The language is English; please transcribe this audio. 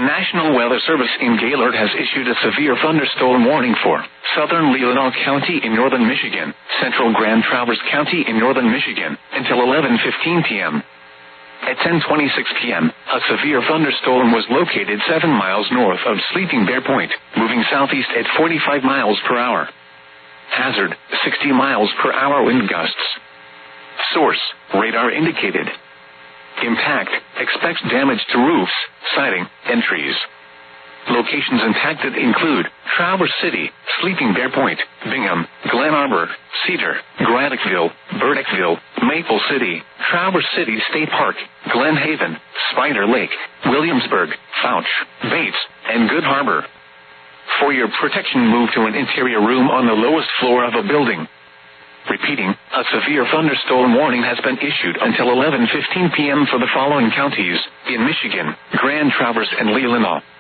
National Weather Service in Gaylord has issued a severe thunderstorm warning for southern Leelanau County in northern Michigan, central Grand Traverse County in northern Michigan, until 11:15 p.m. At 10:26 p.m., a severe thunderstorm was located 7 miles north of Sleeping Bear Point, moving southeast at 45 miles per hour. Hazard, 60 miles per hour wind gusts. Source, radar indicated. Impact, expects damage to roofs, siding, and trees. Locations impacted include Traverse City, Sleeping Bear Point, Bingham, Glen Arbor, Cedar, Graddockville, Burdickville, Maple City, Traverse City State Park, Glen Haven, Spider Lake, Williamsburg, Fouch, Bates, and Good Harbor. For your protection, move to an interior room on the lowest floor of a building. Repeating, a severe thunderstorm warning has been issued until 11:15 p.m. for the following counties in Michigan: Grand Traverse and Leelanau.